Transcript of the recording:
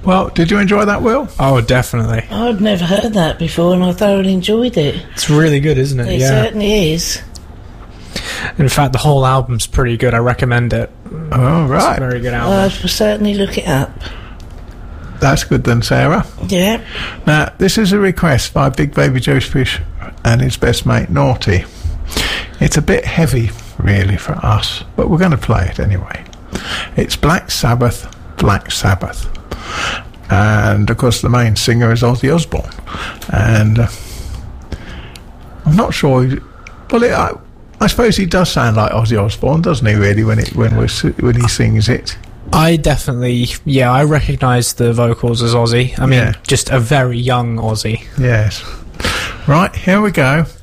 Well, did you enjoy that, Will? Oh, definitely. I'd never heard that before, and I thoroughly enjoyed it. It's really good, isn't it? It certainly is. In fact, the whole album's pretty good. I recommend it. Oh, right. It's a very good album. I will certainly look it up. That's good then, Sarah. Yeah. Now, this is a request by Big Baby Josefish and his best mate, Naughty. It's a bit heavy, really, for us, but we're going to play it anyway. It's Black Sabbath, Black Sabbath. And, of course, the main singer is Ozzy Osbourne. And I'm not sure... Well, I suppose he does sound like Ozzy Osbourne, doesn't he, really, when he sings it? I definitely... Yeah, I recognise the vocals as Ozzy. I mean, just a very young Ozzy. Yes. Right, here we go.